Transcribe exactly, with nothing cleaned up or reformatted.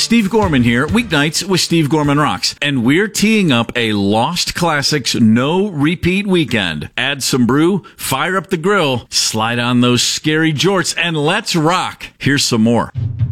Steve Gorman here, weeknights with Steve Gorman Rocks, and we're teeing up a Lost Classics no repeat weekend. Add some brew, fire up the grill, slide on those scary jorts, and let's rock. Here's some more.